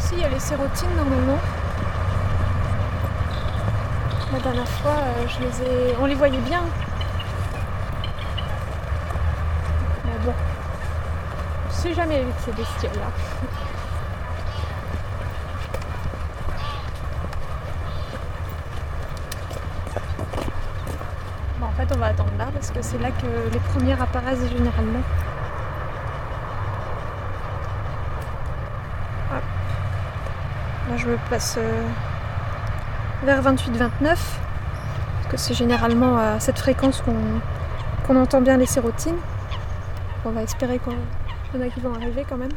Si, il y a les sérotines normalement. La dernière fois, on les voyait bien. Mais bon, on sait jamais avec ces bestioles-là. Bon, en fait, on va attendre là parce que c'est là que les premières apparaissent généralement. Ah. Là, je me place vers 28-29 parce que c'est généralement à cette fréquence qu'on entend bien les sérotines. On va espérer qu'il y en a qui vont arriver quand même.